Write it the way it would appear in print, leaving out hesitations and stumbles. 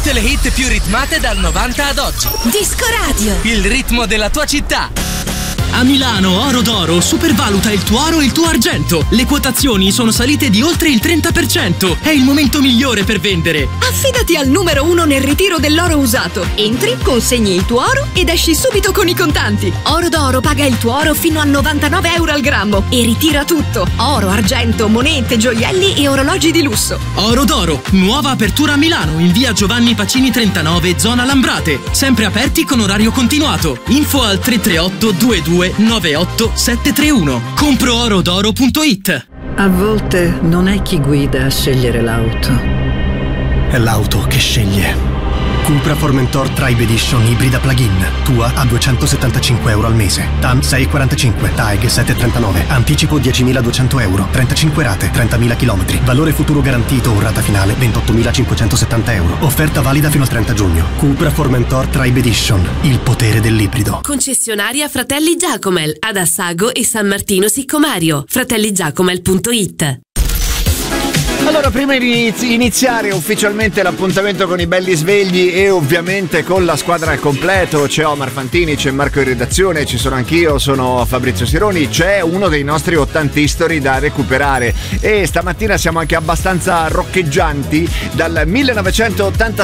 Tutte le hit più ritmate dal 90 ad oggi. Disco Radio. Il ritmo della tua città. A Milano Oro d'Oro supervaluta il tuo oro e il tuo argento. Le quotazioni sono salite di oltre il 30%. È il momento migliore per vendere. Affidati al numero 1 nel ritiro dell'oro usato. Entri, consegni il tuo oro ed esci subito con i contanti. Oro d'Oro paga il tuo oro fino a 99 euro al grammo e ritira tutto. Oro, argento, monete, gioielli e orologi di lusso. Oro d'Oro, nuova apertura a Milano in via Giovanni Pacini 39, zona Lambrate. Sempre aperti con orario continuato. Info al 338 22 98 731. Compro-orodoro.it. A volte non è chi guida a scegliere l'auto, è l'auto che sceglie. Cupra Formentor Tribe Edition ibrida plug-in. Tua a 275 euro al mese. TAN 6,45, TAEG 7,39. Anticipo 10.200 euro. 35 rate, 30.000 km. Valore futuro garantito o rata finale 28.570 euro. Offerta valida fino al 30 giugno. Cupra Formentor Tribe Edition. Il potere dell'ibrido. Concessionaria Fratelli Giacomel ad Assago e San Martino Siccomario. fratelligiacomel.it. Allora, prima di iniziare ufficialmente l'appuntamento con i belli svegli e ovviamente con la squadra al completo, c'è Omar Fantini, c'è Marco in redazione, ci sono anch'io, sono Fabrizio Sironi, c'è uno dei nostri 80 history da recuperare e stamattina siamo anche abbastanza roccheggianti. Dal 1986